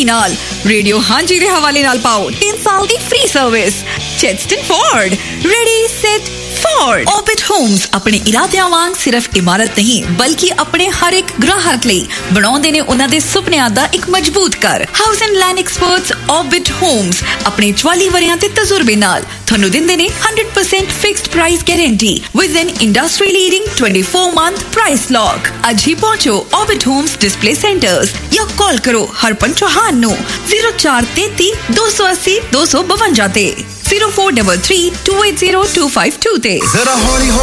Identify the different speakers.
Speaker 1: Guarantee नाल। Radio हांजी दे हवाले नाल पाओ 3 साल दी free service. चेस्टन Ford, ready set Ford. Orbit Holmes अपने इरादियां वांग सिर्फ इमारत नहीं बल्कि अपने हर एक ग्राहक लई बनाउंदे ने उन्हां दे सुपनियां दा एक मजबूत घर। House and land experts orbit Holmes अपने 44 वरियां दे तजुर्बे नाल थानू दिंदे ने 100% fixed price guarantee with an industry leading 24 month price lock. आज ही पहुंचो ऑर्बिट होम्स डिस्प्ले सेंटर्स या कॉल करो हरपन चौहान नो 0433 280 252 ते 0433 280 252 ते।
Speaker 2: जरा हौली